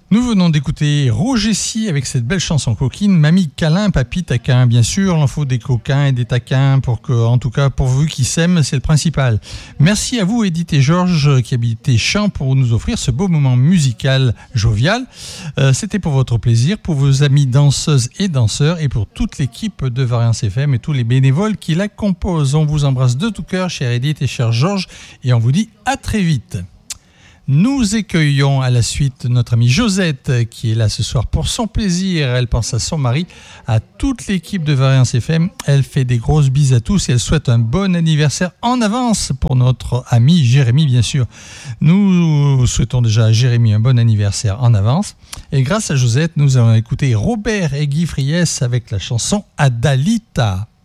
Nous venons d'écouter Roger Sy avec cette belle chanson coquine, Mamie câlin, papy taquin. Bien sûr, il en faut des coquins et des taquins pour que, en tout cas, pourvu qu'ils s'aiment, c'est le principal. Merci à vous, Edith et Georges, qui habitez Champs, pour nous offrir ce beau moment musical jovial. C'était pour votre plaisir, pour vos amis danseuses et danseurs et pour toute l'équipe de Variance FM et tous les bénévoles qui la composent. On vous embrasse de tout cœur, chère Edith et cher Georges, et on vous dit à très vite. Nous accueillons à la suite notre amie Josette qui est là ce soir pour son plaisir. Elle pense à son mari, à toute l'équipe de Variance FM. Elle fait des grosses bises à tous et elle souhaite un bon anniversaire en avance pour notre ami Jérémy, bien sûr. Nous souhaitons déjà à Jérémy un bon anniversaire en avance. Et grâce à Josette, nous allons écouter Robert et Guy Friès avec la chanson Adalita.